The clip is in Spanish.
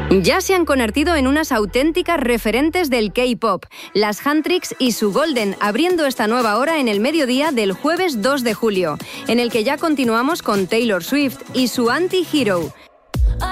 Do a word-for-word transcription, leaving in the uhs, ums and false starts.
Ya se han convertido en unas auténticas referentes del K-pop, las Huntrix y su Golden, abriendo esta nueva hora en el mediodía del jueves dos de julio, en el que ya continuamos con Taylor Swift y su Anti-Hero.